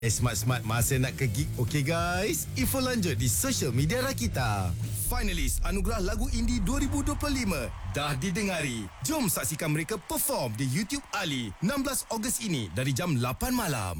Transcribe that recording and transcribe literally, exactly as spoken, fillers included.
Eh, smart-smart masa nak ke gig. Okey guys, info lanjut di social media Rakita. Finalis Anugerah Lagu Indie dua ribu dua puluh lima dah didengari. Jom saksikan mereka perform di YouTube Ali enam belas Ogos ini dari jam lapan malam.